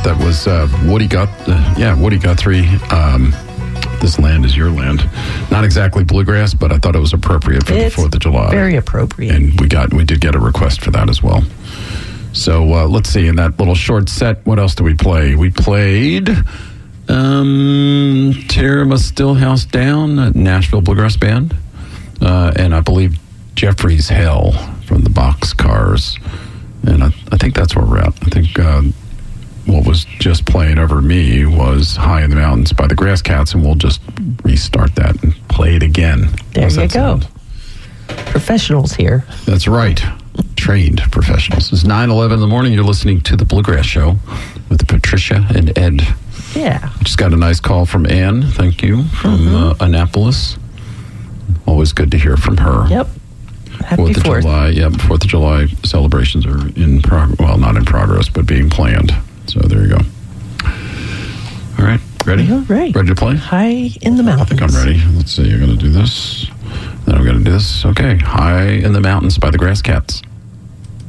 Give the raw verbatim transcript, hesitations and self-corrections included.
right. That was uh, Woody Gut. Uh, yeah, Woody Guthrie. Um, This Land Is Your Land. Not exactly bluegrass, but I thought it was appropriate for It's the fourth of July. Very appropriate. And we got we did get a request for that as well. So uh, let's see. In that little short set, what else did we play? We played um, Tear My Stillhouse Down, a Nashville Bluegrass Band. Uh, and I believe Jeffrey's Hell from the Boxcars. And I, I think that's where we're at. I think uh, what was just playing over me was High in the Mountains by the Grass Cats, and we'll just restart that and play it again. There How's you that go. sound? Professionals here. That's right. Trained professionals. It's nine eleven in the morning. You're listening to The Bluegrass Show with Patricia and Ed. Yeah. Just got a nice call from Ann. Thank you. From Mm-hmm. uh, Annapolis. Always good to hear from her. Yep. Happy Fourth of Fourth. July. Yep. Fourth of July celebrations are in progress. Well, not in progress, but being planned. So there you go. All right. Ready? All right. Ready to play? High in the I Mountains. think I'm ready. Let's see. You're going to do this. Then I'm going to do this. Okay. High in the Mountains by the Grass Cats.